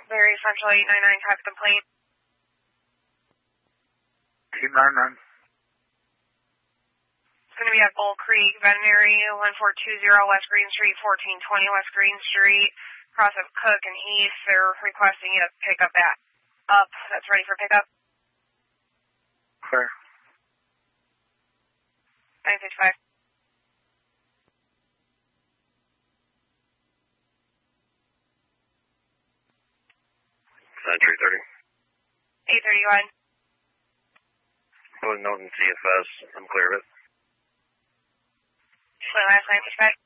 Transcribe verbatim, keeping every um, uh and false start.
Larry Central eight nine nine, type complaint. eight nine nine. It's going to be at Bull Creek Veterinary, one four two zero West Green Street, fourteen twenty West Green Street, cross of Cook and East. They're requesting you to pick up that up. That's ready for pickup. Clear. nine fifty-five. Century thirty. eight thirty, go ahead. Put a note in C F S. I'm clear of it. Wait, last nine fifty-five.